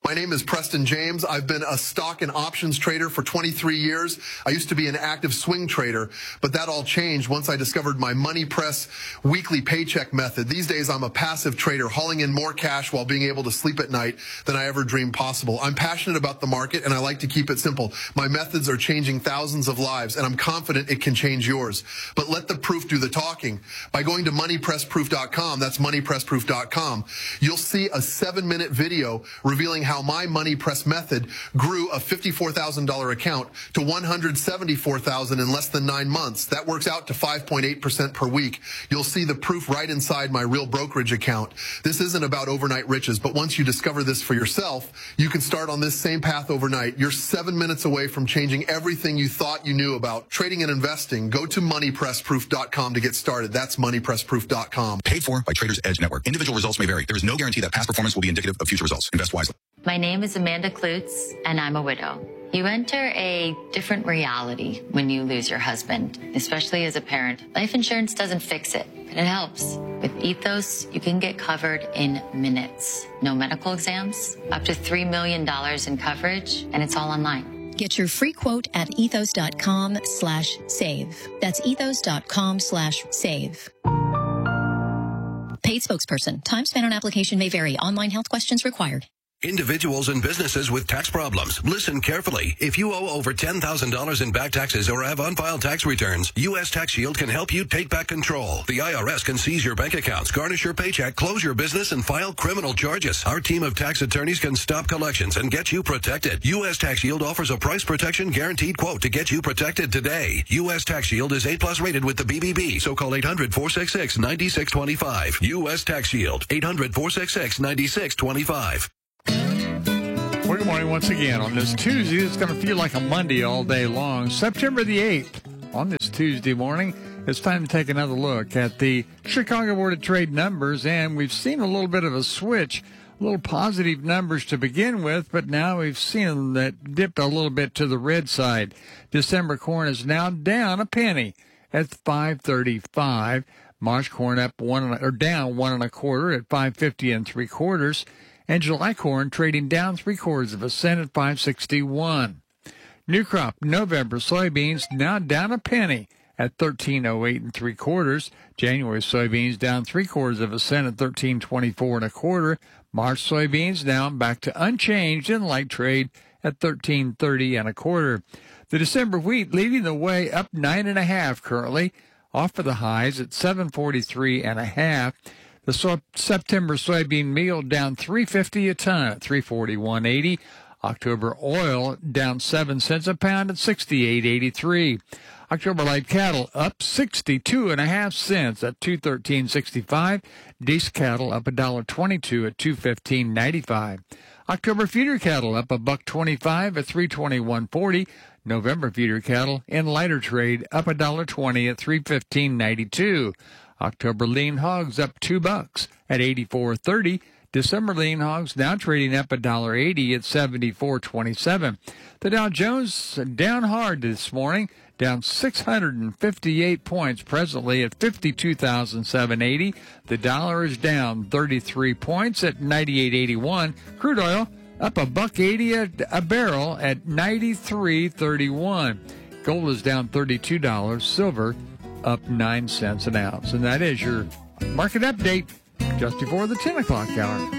My name is Preston James. I've been a stock and options trader for 23 years. I used to be an active swing trader, but that all changed once I discovered my Money Press weekly paycheck method. These days, I'm a passive trader, hauling in more cash while being able to sleep at night than I ever dreamed possible. I'm passionate about the market, and I like to keep it simple. My methods are changing thousands of lives, and I'm confident it can change yours. But let the proof do the talking. By going to moneypressproof.com, that's moneypressproof.com, you'll see a 7-minute video revealing how my Money Press method grew a $54,000 account to $174,000 in less than 9 months. That works out to 5.8% per week. You'll see the proof right inside my real brokerage account. This isn't about overnight riches, but once you discover this for yourself, you can start on this same path overnight. You're 7 minutes away from changing everything you thought you knew about trading and investing. Go to moneypressproof.com to get started. That's moneypressproof.com. Paid for by Traders Edge Network. Individual results may vary. There is no guarantee that past performance will be indicative of future results. Invest wisely. My name is Amanda Klutz, and I'm a widow. You enter a different reality when you lose your husband, especially as a parent. Life insurance doesn't fix it, but it helps. With Ethos, you can get covered in minutes. No medical exams, up to $3 million in coverage, and it's all online. Get your free quote at ethos.com/save. That's ethos.com/save. Paid spokesperson. Time spent on application may vary. Online health questions required. Individuals and businesses with tax problems, listen carefully. If you owe over $10,000 in back taxes or have unfiled tax returns, U.S. Tax Shield can help you take back control. The IRS can seize your bank accounts, garnish your paycheck, close your business, and file criminal charges. Our team of tax attorneys can stop collections and get you protected. U.S. Tax Shield offers a price protection guaranteed quote to get you protected today. U.S. Tax Shield is A+ rated with the BBB, so call 800-466-9625. U.S. Tax Shield, 800-466-9625. Well, good morning once again on this Tuesday. It's going to feel like a Monday all day long. September the 8th, on this Tuesday morning, it's time to take another look at the Chicago Board of Trade numbers, and we've seen a little bit of a switch, a little positive numbers to begin with, but now we've seen that dipped a little bit to the red side. December corn is now down a penny at $5.35. March corn up down 1 1/4 at $5.50 3/4. And July corn trading down 3/4 cent at $5.61. New crop November soybeans now down a penny at $13.08 3/4. January soybeans down 3/4 cent at $13.24 1/4. March soybeans now back to unchanged in light trade at $13.30 1/4. The December wheat leading the way up 9.5 currently, off of the highs at $7.43 1/2. The September soybean meal down $3.50 a ton at $341.80. October oil down 7 cents a pound at $68.83. October light cattle up 62.5 cents at $213.65. Diesel cattle up $1.22 at $215.95. October feeder cattle up $1.25 at $321.40. November feeder cattle in lighter trade up $1.20 at $315.92. October lean hogs up $2 at $84.30. December lean hogs now trading up $1.80 at $74.27. The Dow Jones down hard this morning, down 658 points presently at 52,780. The dollar is down 33 points at 98.81. Crude oil up $1.80 a barrel at 93.31. Gold is down $32. Silver up 9 cents an ounce. And that is your market update just before the 10 o'clock hour.